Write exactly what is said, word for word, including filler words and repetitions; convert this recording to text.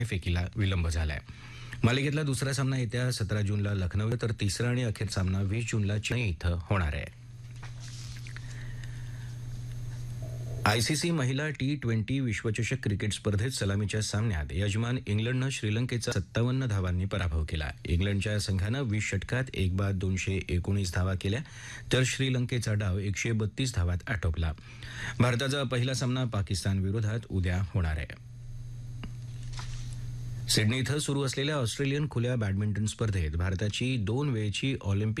फेकीला विलंब झालाय. मालिकेतला दुसरा सामना येत्या सतरा जूनला लखनौ तर तिसरा आणि अखेर सामना वीस जूनला चेन्नई इथं होणार आहे. आयसीसी महिला टी ट्वेंटी विश्वचषक क्रिकेट स्पर्धेत सलामीच्या सामन्यात यजमान इंग्लंडनं श्रीलंकेचा सत्तावन्न धावांनी पराभव केला. इंग्लंडच्या संघानं वीस षटकात एक बाद दोनशे एकोणीस धावा केल्या तर श्रीलंकेचा डाव एकशे बत्तीस धावात आटोपला. भारताचा पहिला सामना पाकिस्तान विरोधात उद्या होणार आहे. सिडनी इथं सुरू असलेल्या ऑस्ट्रेलियन खुल्या बॅडमिंटन स्पर्धेत भारताची दोन वेळची ऑलिम्पिक